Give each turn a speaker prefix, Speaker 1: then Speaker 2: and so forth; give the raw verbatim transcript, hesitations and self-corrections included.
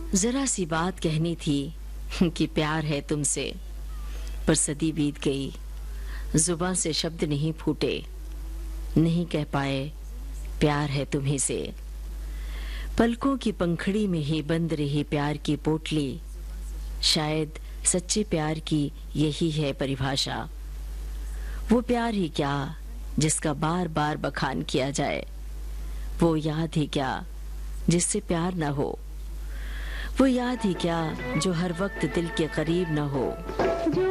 Speaker 1: जरा सी बात कहनी थी कि प्यार है तुमसे, पर सदी बीत गई, जुबान से शब्द नहीं फूटे, नहीं कह पाए प्यार है तुम्हीं से। पलकों की पंखड़ी में ही बंद रही प्यार की पोटली, शायद सच्चे प्यार की यही है परिभाषा। वो प्यार ही क्या जिसका बार बार बखान किया जाए, वो याद ही क्या जिससे प्यार न हो, वो याद ही क्या जो हर वक्त दिल के करीब न हो।